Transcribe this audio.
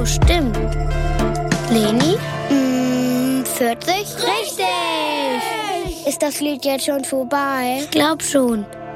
stimmt. Leni? 40? Richtig! Ist das Lied jetzt schon vorbei? Ich glaub schon.